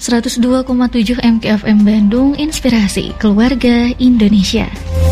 102,7 MKFM Bandung, Inspirasi Keluarga Indonesia.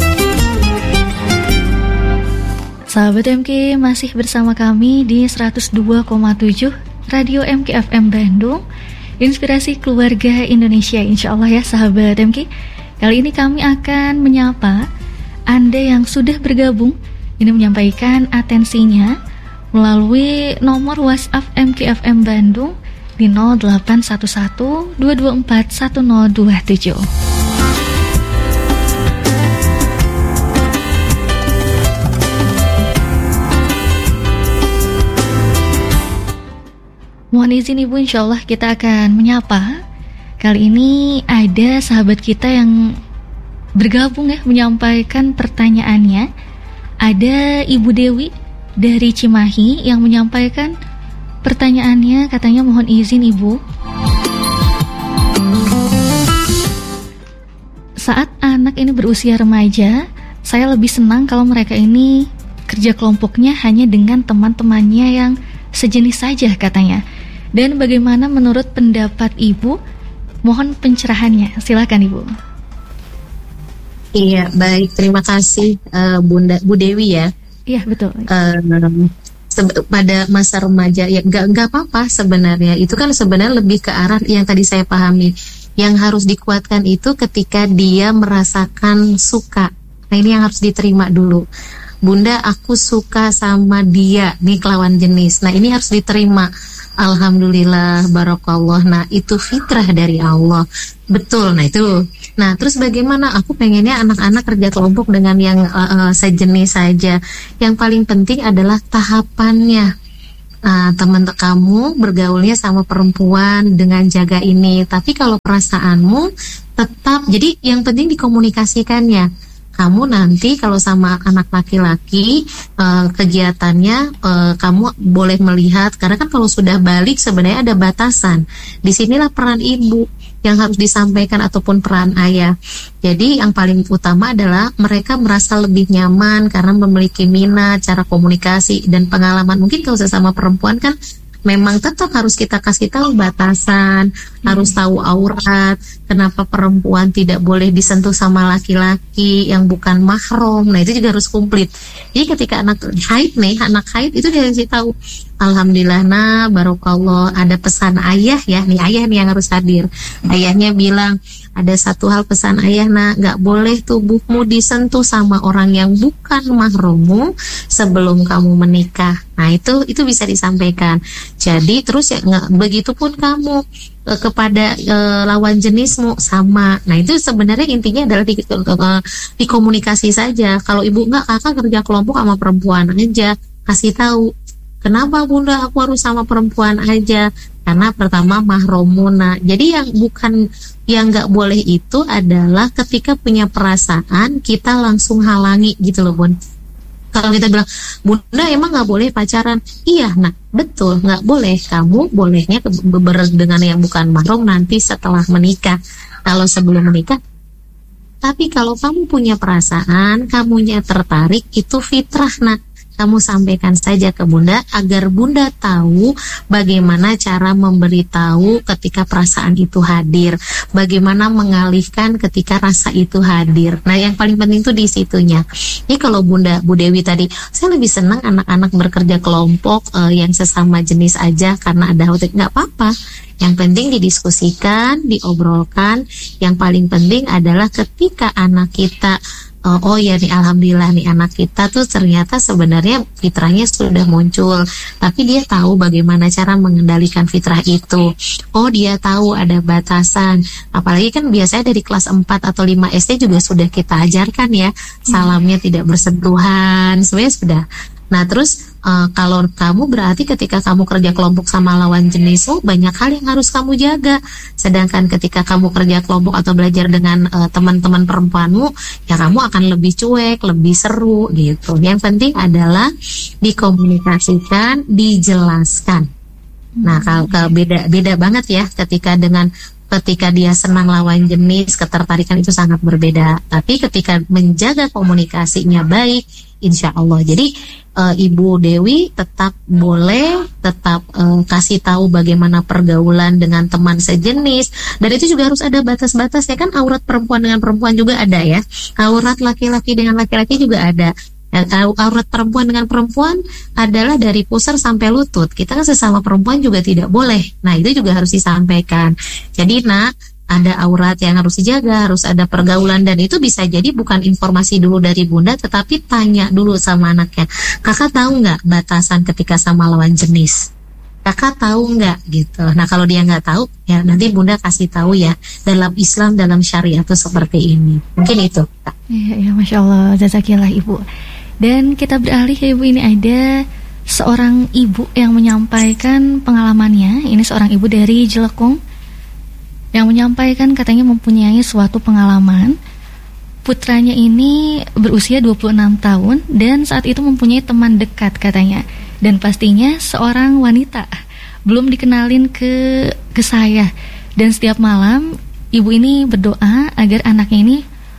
Sahabat MK masih bersama kami di 102,7 Radio MKFM Bandung, Inspirasi Keluarga Indonesia. Insya Allah ya sahabat MK. Kali ini kami akan menyapa Anda yang sudah bergabung, ini menyampaikan atensinya melalui nomor WhatsApp MKFM Bandung di 0811 224 1027. Mohon izin Ibu, insya Allah kita akan menyapa. Kali ini ada sahabat kita yang bergabung ya, menyampaikan pertanyaannya. Ada Ibu Dewi dari Cimahi yang menyampaikan pertanyaannya, katanya mohon izin Ibu. Saat anak ini berusia remaja, saya lebih senang kalau mereka ini kerja kelompoknya hanya dengan teman-temannya yang sejenis saja katanya. Dan bagaimana menurut pendapat Ibu? Mohon pencerahannya, silakan Ibu. Iya, baik, terima kasih Bu Dewi ya. Iya, betul. Pada masa remaja ya nggak apa-apa sebenarnya. Itu kan sebenarnya lebih ke arah yang tadi saya pahami. Yang harus dikuatkan itu ketika dia merasakan suka. Nah, ini yang harus diterima dulu. Bunda, aku suka sama dia, nih lawan jenis. Nah, ini harus diterima. Alhamdulillah, barakallah. Nah, itu fitrah dari Allah. Betul, nah itu. Nah, terus bagaimana? Aku pengennya anak-anak kerja kelompok dengan yang sejenis saja. Yang paling penting adalah tahapannya. Teman kamu bergaulnya sama perempuan dengan jaga ini. Tapi kalau perasaanmu tetap, jadi yang penting dikomunikasikannya. Kamu nanti kalau sama anak laki-laki kegiatannya kamu boleh melihat, karena kan kalau sudah balik sebenarnya ada batasan. Disinilah peran ibu yang harus disampaikan ataupun peran ayah. Jadi yang paling utama adalah mereka merasa lebih nyaman karena memiliki minat, cara komunikasi dan pengalaman. Mungkin kalau sesama perempuan kan memang tetap harus kita kasih tahu batasan, harus tahu aurat, kenapa perempuan tidak boleh disentuh sama laki-laki yang bukan mahram. Nah, itu juga harus komplit. Jadi ketika anak haid itu dia kasih tahu, alhamdulillah, nah barokallah, ada pesan ayah ya, nih ayah nih yang harus hadir. Ayahnya bilang, ada satu hal pesan ayah, nah nggak boleh tubuhmu disentuh sama orang yang bukan mahrammu sebelum kamu menikah. Nah, itu bisa disampaikan. Jadi terus ya begitupun kamu kepada lawan jenismu sama. Nah, itu sebenarnya intinya adalah di komunikasi saja. Kalau ibu nggak, kakak kerja kelompok sama perempuan aja, kasih tahu. Kenapa Bunda aku harus sama perempuan aja? Karena pertama mahramuna. Jadi yang nggak boleh itu adalah ketika punya perasaan kita langsung halangi gitu loh Bun. Kalau kita bilang, Bunda emang nggak boleh pacaran? Iya, nah betul, nggak boleh. Kamu bolehnya dengan yang bukan mahram nanti setelah menikah. Kalau sebelum menikah, tapi kalau kamu punya perasaan, kamunya tertarik, itu fitrah nak. Kamu sampaikan saja ke Bunda agar Bunda tahu bagaimana cara memberitahu ketika perasaan itu hadir, bagaimana mengalihkan ketika rasa itu hadir. Nah, yang paling penting itu di situnya. Ini kalau Bu Dewi tadi, saya lebih senang anak-anak bekerja kelompok yang sesama jenis aja karena ada houtik, nggak apa-apa. Yang penting didiskusikan, diobrolkan. Yang paling penting adalah ketika anak kita oh ya nih, alhamdulillah nih anak kita tuh ternyata sebenarnya fitrahnya sudah muncul, tapi dia tahu bagaimana cara mengendalikan fitrah itu. Oh, dia tahu ada batasan. Apalagi kan biasanya dari kelas 4 atau 5 SD juga sudah kita ajarkan ya, salamnya tidak bersentuhan, sebenarnya sudah. Nah, terus kalau kamu berarti ketika kamu kerja kelompok sama lawan jenis, banyak hal yang harus kamu jaga. Sedangkan ketika kamu kerja kelompok atau belajar dengan teman-teman perempuanmu, ya kamu akan lebih cuek, lebih seru gitu. Yang penting adalah dikomunikasikan, dijelaskan. Nah, kalau beda banget ya ketika dengan Ketika dia senang lawan jenis, ketertarikan itu sangat berbeda. Tapi ketika menjaga komunikasinya baik, insya Allah. Jadi Ibu Dewi tetap boleh, tetap kasih tahu bagaimana pergaulan dengan teman sejenis. Dan itu juga harus ada batas-batas ya kan, aurat perempuan dengan perempuan juga ada ya. Aurat laki-laki dengan laki-laki juga ada. Aurat perempuan dengan perempuan adalah dari pusar sampai lutut. Kita kan sesama perempuan juga tidak boleh. Nah itu juga harus disampaikan. Jadi ada aurat yang harus dijaga, harus ada pergaulan. Dan itu bisa jadi bukan informasi dulu dari bunda, tetapi tanya dulu sama anaknya, kakak tahu nggak batasan ketika sama lawan jenis? Kakak tahu nggak gitu. Nah kalau dia nggak tahu, ya nanti bunda kasih tahu ya, dalam Islam, dalam syariat itu seperti ini. Mungkin itu. Iya, Masya Allah, jazakillah Ibu. Dan kita beralih ke Ibu, ini ada seorang ibu yang menyampaikan pengalamannya. Ini seorang ibu dari Jelekung yang menyampaikan katanya mempunyai suatu pengalaman. Putranya ini berusia 26 tahun dan saat itu mempunyai teman dekat katanya. Dan pastinya seorang wanita, belum dikenalin ke saya. Dan setiap malam ibu ini berdoa agar anaknya ini,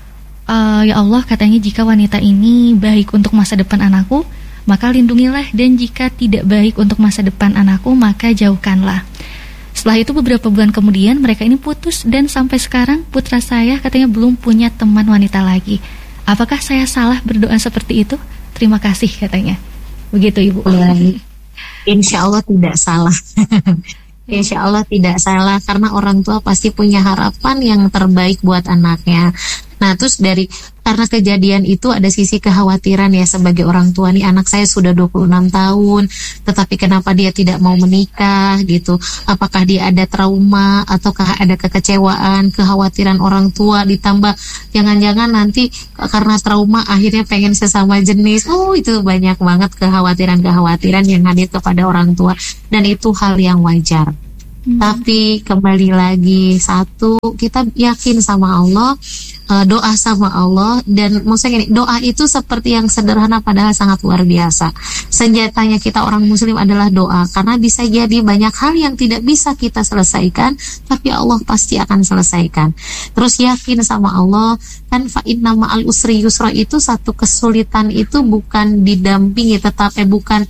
ya Allah katanya, jika wanita ini baik untuk masa depan anakku, maka lindungilah, dan jika tidak baik untuk masa depan anakku, maka jauhkanlah. Setelah itu beberapa bulan kemudian mereka ini putus, dan sampai sekarang putra saya katanya belum punya teman wanita lagi. Apakah saya salah berdoa seperti itu? Terima kasih katanya. Begitu Ibu. Insya Allah tidak salah. Insya Allah tidak salah, karena orang tua pasti punya harapan yang terbaik buat anaknya. Nah terus karena kejadian itu ada sisi kekhawatiran ya sebagai orang tua, nih anak saya sudah 26 tahun tetapi kenapa dia tidak mau menikah gitu. Apakah dia ada trauma ataukah ada kekecewaan, kekhawatiran orang tua, ditambah jangan-jangan nanti karena trauma akhirnya pengen sesama jenis. Itu banyak banget kekhawatiran-kekhawatiran yang hadir kepada orang tua, dan itu hal yang wajar. Tapi kembali lagi, satu, kita yakin sama Allah, doa sama Allah. Dan maksudnya gini, doa itu seperti yang sederhana padahal sangat luar biasa. Senjatanya kita orang muslim adalah doa, karena bisa jadi banyak hal yang tidak bisa kita selesaikan, tapi Allah pasti akan selesaikan. Terus yakin sama Allah, kan fa inna ma'al usri yusra, itu satu kesulitan itu bukan didampingi, tetapi bukan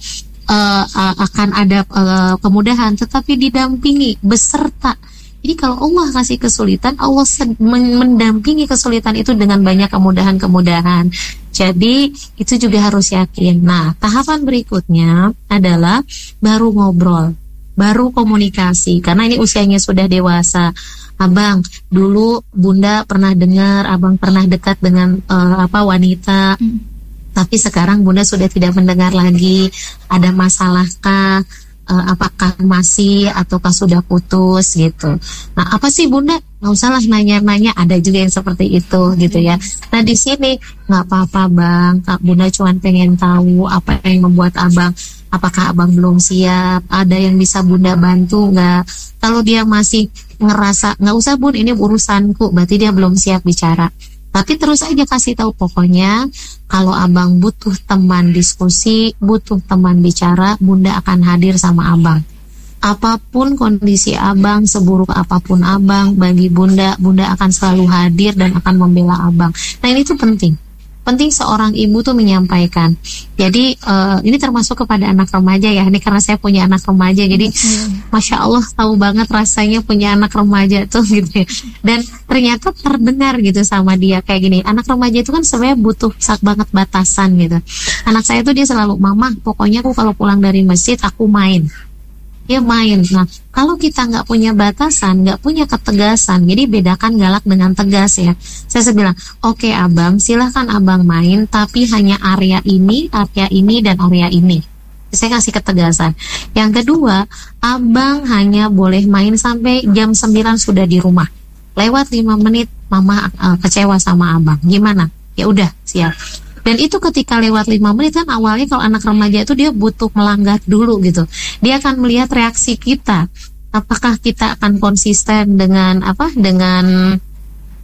akan ada kemudahan, tetapi didampingi beserta. Jadi kalau Allah kasih kesulitan, Allah mendampingi kesulitan itu dengan banyak kemudahan-kemudahan. Jadi itu juga harus yakin. Nah, tahapan berikutnya adalah baru ngobrol, baru komunikasi, karena ini usianya sudah dewasa. Abang, dulu bunda pernah dengar abang pernah dekat dengan wanita. Tapi sekarang bunda sudah tidak mendengar lagi. Ada masalahkah? Apakah masih ataukah sudah putus gitu? Nah, apa sih bunda? Nggak usah lah nanya-nanya. Ada juga yang seperti itu gitu ya. Nah di sini nggak apa-apa bang. Bunda cuma pengen tahu apa yang membuat abang. Apakah abang belum siap? Ada yang bisa bunda bantu nggak? Kalau dia masih ngerasa nggak usah bun, ini urusanku, berarti dia belum siap bicara. Tapi terus aja kasih tahu, pokoknya kalau abang butuh teman diskusi, butuh teman bicara, bunda akan hadir sama abang. Apapun kondisi abang, seburuk apapun abang, bagi bunda, bunda akan selalu hadir dan akan membela abang. Nah ini tuh penting. Penting seorang ibu tuh menyampaikan. Jadi ini termasuk kepada anak remaja ya. Ini karena saya punya anak remaja, jadi Masya Allah tahu banget rasanya punya anak remaja tuh gitu ya. Dan ternyata terdengar gitu sama dia kayak gini. Anak remaja itu kan sebenarnya butuh banget batasan gitu. Anak saya tuh dia selalu, mama pokoknya aku kalau pulang dari masjid aku main. Dia main. Nah, kalau kita nggak punya batasan, nggak punya ketegasan, jadi bedakan galak dengan tegas ya. Saya bilang, oke abang, silahkan abang main, tapi hanya area ini, dan area ini. Saya kasih ketegasan. Yang kedua, abang hanya boleh main sampai jam 9 sudah di rumah. Lewat 5 menit, mama kecewa sama abang. Gimana? Ya udah, siap. Dan itu ketika lewat 5 menit kan awalnya kalau anak remaja itu dia butuh melanggar dulu gitu. Dia akan melihat reaksi kita. Apakah kita akan konsisten dengan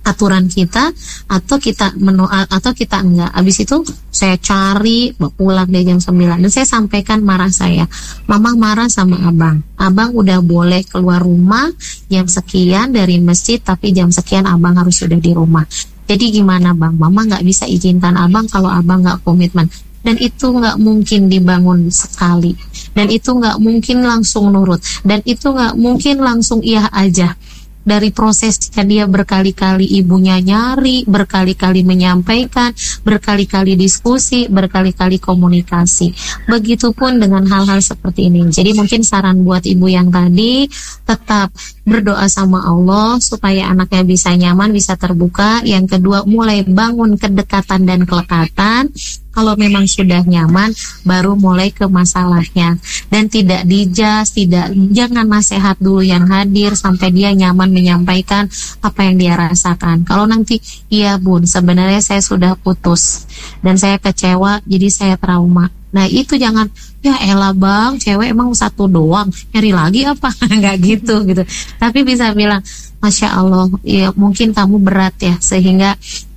aturan kita, atau kita atau kita enggak. Habis itu saya cari pulang dari jam 9 dan saya sampaikan marah saya. Mama marah sama abang udah boleh keluar rumah jam sekian dari masjid, tapi jam sekian abang harus sudah di rumah. Jadi gimana bang, mama nggak bisa izinkan abang kalau abang nggak komitmen. Dan itu nggak mungkin dibangun sekali, dan itu nggak mungkin langsung nurut, dan itu nggak mungkin langsung iya aja. Dari prosesnya dia berkali-kali ibunya nyari, berkali-kali menyampaikan, berkali-kali diskusi, berkali-kali komunikasi. Begitupun dengan hal-hal seperti ini. Jadi mungkin saran buat ibu yang tadi, tetap berdoa sama Allah supaya anaknya bisa nyaman, bisa terbuka. Yang kedua, mulai bangun kedekatan dan kelekatan. Kalau memang sudah nyaman, baru mulai ke masalahnya. Dan tidak dijas, jangan nasihat dulu yang hadir sampai dia nyaman menyampaikan apa yang dia rasakan. Kalau nanti, iya bun, sebenarnya saya sudah putus dan saya kecewa, jadi saya trauma. Nah itu jangan, ya elah bang, cewek emang satu doang, nyari lagi apa? Nggak gitu. Tapi bisa bilang, Masya Allah, ya mungkin kamu berat ya, sehingga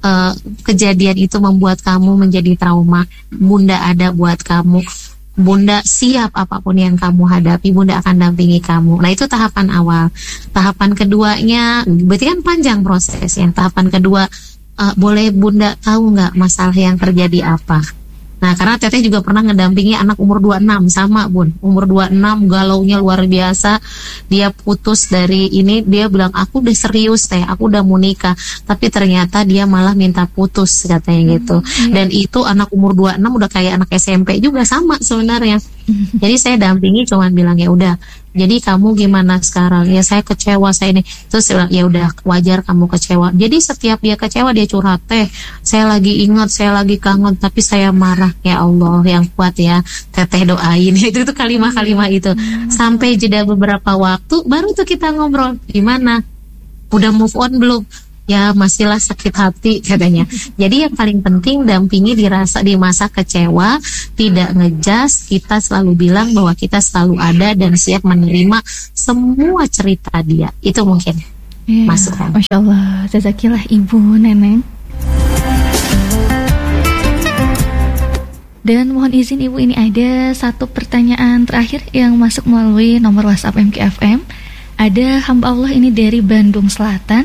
kejadian itu membuat kamu menjadi trauma. Bunda ada buat kamu. Bunda siap apapun yang kamu hadapi, Bunda akan dampingi kamu. Nah itu tahapan awal. Tahapan keduanya, berarti kan panjang prosesnya. Tahapan kedua, boleh Bunda tahu nggak masalah yang terjadi apa? Nah karena Teteh juga pernah ngedampingi anak umur 26, sama bun, umur 26 galaunya luar biasa. Dia putus dari ini, dia bilang aku udah serius Teh, aku udah mau nikah, tapi ternyata dia malah minta putus katanya gitu. Dan itu anak umur 26 udah kayak anak SMP juga, sama sebenarnya. Jadi saya dampingi cuman bilang ya udah, jadi kamu gimana sekarang? Ya saya kecewa, saya ini. Terus ya udah, wajar kamu kecewa. Jadi setiap dia kecewa dia curhat, Teh, saya lagi ingat, saya lagi kangen, tapi saya marah. Ya Allah yang kuat ya, Teteh doain. Itu kalimat-kalimat itu. Sampai jeda beberapa waktu baru tuh kita ngobrol, gimana? Udah move on belum? Ya masihlah sakit hati katanya. Jadi yang paling penting dampingi di masa kecewa, tidak ngejas. Kita selalu bilang bahwa kita selalu ada dan siap menerima semua cerita dia. Itu mungkin masukan. Masya Allah, jazakillah Ibu Neneng. Dan mohon izin Ibu, ini ada satu pertanyaan terakhir yang masuk melalui nomor WhatsApp MKFM. Ada hamba Allah ini dari Bandung Selatan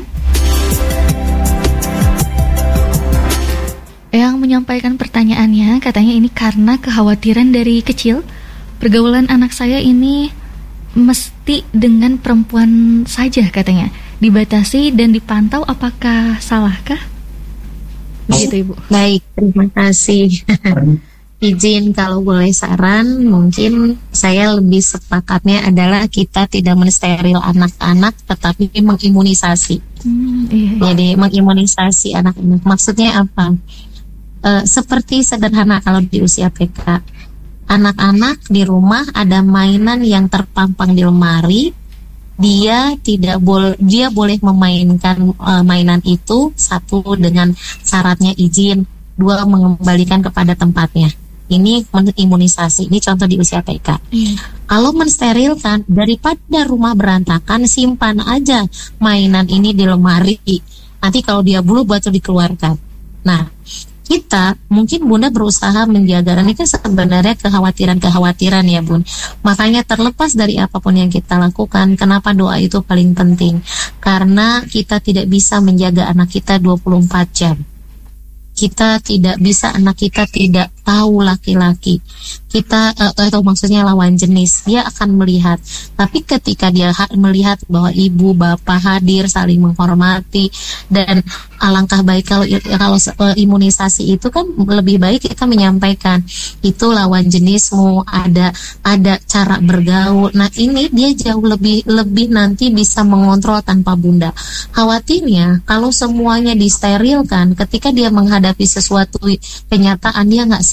yang menyampaikan pertanyaannya. Katanya ini karena kekhawatiran dari kecil, pergaulan anak saya ini mesti dengan perempuan saja katanya, dibatasi dan dipantau, apakah salahkah? Begitu Ibu. Baik, terima kasih. Izin kalau boleh saran, mungkin saya lebih sepakatnya adalah kita tidak mensteril anak-anak, tetapi mengimunisasi. Jadi mengimunisasi anak-anak. Maksudnya apa? Seperti sederhana kalau di usia TK, anak-anak di rumah ada mainan yang terpampang di lemari, dia boleh memainkan mainan itu, satu dengan syaratnya izin, dua mengembalikan kepada tempatnya. Ini imunisasi, ini contoh di usia TK. Kalau mensterilkan, daripada rumah berantakan, simpan aja mainan ini di lemari. Nanti kalau dia bulu baru dikeluarkan. Nah, kita mungkin Bunda berusaha menjaga, dan ini kan sebenarnya kekhawatiran ya Bun. Makanya terlepas dari apapun yang kita lakukan, kenapa doa itu paling penting? Karena kita tidak bisa menjaga anak kita 24 jam. Kita tidak bisa, anak kita tidak tahu laki-laki kita, atau maksudnya lawan jenis, dia akan melihat. Tapi ketika dia melihat bahwa ibu bapak hadir, saling menghormati, dan alangkah baik kalau imunisasi itu kan lebih baik kita menyampaikan itu lawan jenismu, ada cara bergaul. Nah ini dia jauh lebih nanti bisa mengontrol tanpa Bunda. Khawatirnya kalau semuanya disterilkan, ketika dia menghadapi sesuatu kenyataan dia nggak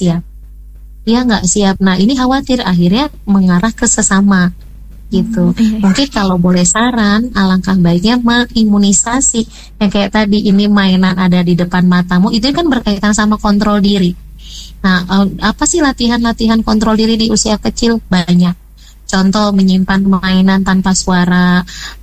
siap. Nah ini khawatir akhirnya mengarah ke sesama gitu. Mungkin kalau boleh saran, alangkah baiknya mengimunisasi. Yang kayak tadi, ini mainan ada di depan matamu, itu kan berkaitan sama kontrol diri. Nah apa sih latihan kontrol diri di usia kecil? Banyak. Contoh menyimpan mainan tanpa suara,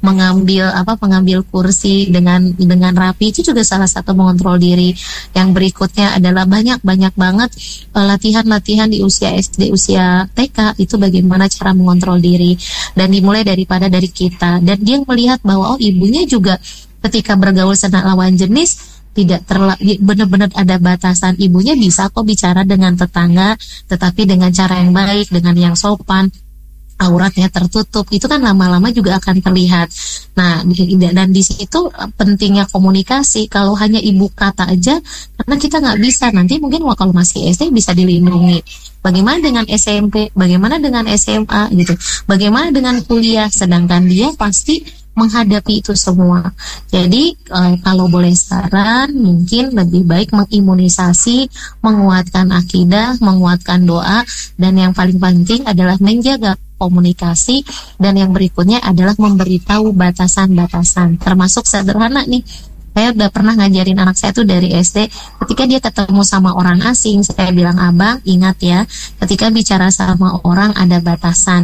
mengambil kursi dengan rapi, itu juga salah satu mengontrol diri. Yang berikutnya adalah banyak banget latihan-latihan di usia SD, usia TK, itu bagaimana cara mengontrol diri, dan dimulai dari kita. Dan dia melihat bahwa ibunya juga ketika bergaul sama lawan jenis tidak benar-benar ada batasan. Ibunya bisa kok bicara dengan tetangga, tetapi dengan cara yang baik, dengan yang sopan, auratnya tertutup. Itu kan lama-lama juga akan terlihat. Nah, dan di situ pentingnya komunikasi. Kalau hanya ibu kata aja, karena kita nggak bisa. Nanti mungkin kalau masih SD bisa dilindungi. Bagaimana dengan SMP? Bagaimana dengan SMA gitu? Bagaimana dengan kuliah? Sedangkan dia pasti menghadapi itu semua. Jadi kalau boleh saran, mungkin lebih baik mengimunisasi, menguatkan akidah, menguatkan doa, dan yang paling penting adalah menjaga komunikasi, dan yang berikutnya adalah memberitahu batasan-batasan. Termasuk sederhana nih, saya udah pernah ngajarin anak saya tuh dari SD, ketika dia ketemu sama orang asing, saya bilang, abang ingat ya, ketika bicara sama orang ada batasan.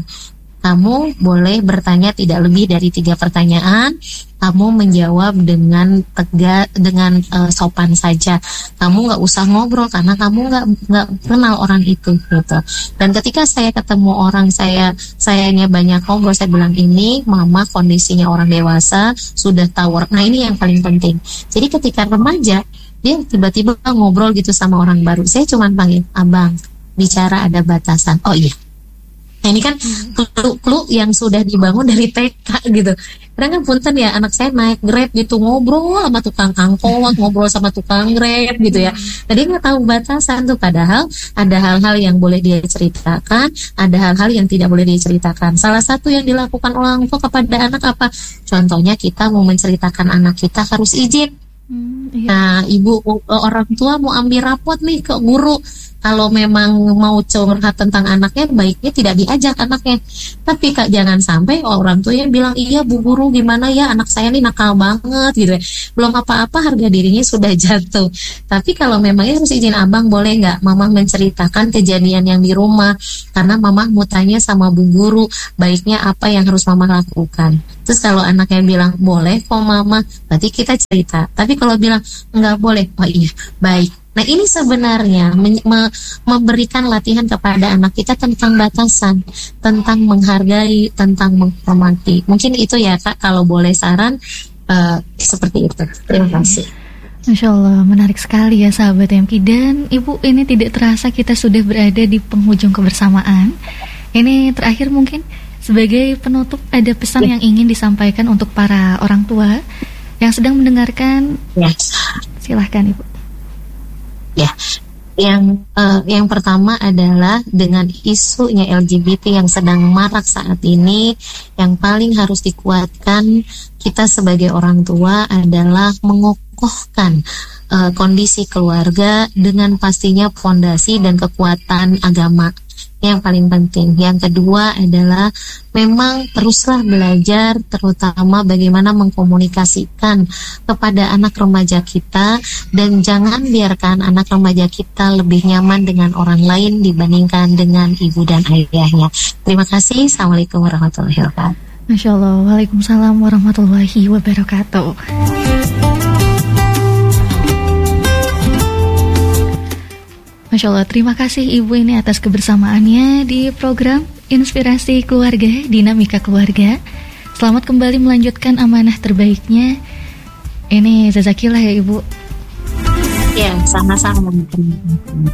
Kamu boleh bertanya tidak lebih dari 3 pertanyaan. Kamu menjawab dengan tegak, dengan sopan saja. Kamu nggak usah ngobrol karena kamu nggak kenal orang itu, gitu. Dan ketika saya ketemu orang, sayanya banyak ngobrol, saya bilang, ini mama kondisinya orang dewasa, sudah tahu. Nah, ini yang paling penting. Jadi ketika remaja, dia tiba-tiba ngobrol gitu sama orang baru, saya cuma panggil, abang, bicara ada batasan. Oh iya. Nah, ini kan clue yang sudah dibangun dari TK gitu. Kadang kan punten ya, anak saya naik Grab gitu, ngobrol sama tukang angkot, ngobrol sama tukang Grab gitu ya. Tadi nggak tahu batasan tuh, padahal ada hal-hal yang boleh dia ceritakan, ada hal-hal yang tidak boleh dia ceritakan. Salah satu yang dilakukan orang tua kepada anak apa? Contohnya kita mau menceritakan anak kita harus izin. Nah, orang tua mau ambil rapot nih ke guru. Kalau memang mau curhat tentang anaknya, baiknya tidak diajak anaknya. Tapi Kak, jangan sampai orang tua yang bilang, iya Bu Guru gimana ya, anak saya ini nakal banget gitu. Belum apa-apa harga dirinya sudah jatuh. Tapi kalau memangnya harus izin, abang boleh nggak Mama menceritakan kejadian yang di rumah, karena Mama mau tanya sama Bu Guru, baiknya apa yang harus Mama lakukan. Terus kalau anaknya bilang boleh kok Mama, berarti kita cerita. Tapi kalau bilang nggak boleh, oh iya baik. Nah, ini sebenarnya memberikan latihan kepada anak kita tentang batasan, tentang menghargai, tentang menghormati. Mungkin itu ya Kak, kalau boleh saran seperti itu. Terima kasih. Masya Allah, menarik sekali ya sahabat MK. Dan Ibu, ini tidak terasa kita sudah berada di penghujung kebersamaan. Ini terakhir mungkin sebagai penutup, ada pesan yang ingin disampaikan untuk para orang tua yang sedang mendengarkan. Silahkan Ibu. Ya, yang pertama adalah dengan isunya LGBT yang sedang marak saat ini, yang paling harus dikuatkan kita sebagai orang tua adalah mengokohkan kondisi keluarga dengan pastinya fondasi dan kekuatan agama. Yang paling penting. Yang kedua adalah memang teruslah belajar, terutama bagaimana mengkomunikasikan kepada anak remaja kita, dan jangan biarkan anak remaja kita lebih nyaman dengan orang lain dibandingkan dengan ibu dan ayahnya. Terima kasih. Assalamualaikum warahmatullahi wabarakatuh. Masya Allah. Waalaikumsalam warahmatullahi wabarakatuh. Masya Allah, terima kasih Ibu ini atas kebersamaannya di program Inspirasi Keluarga, Dinamika Keluarga. Selamat kembali melanjutkan amanah terbaiknya. Ini jazakillah ya Ibu. Ya, sama-sama.